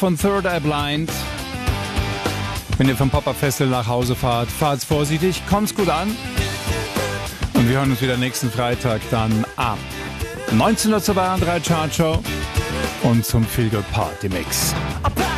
von Third Eye Blind. Wenn ihr vom Pop-Up Festival nach Hause fahrt, fahrt's vorsichtig, kommt's gut an. Und wir hören uns wieder nächsten Freitag dann ab 19 Uhr zur Bayern 3 Chart Show und zum Feel Good Party Mix.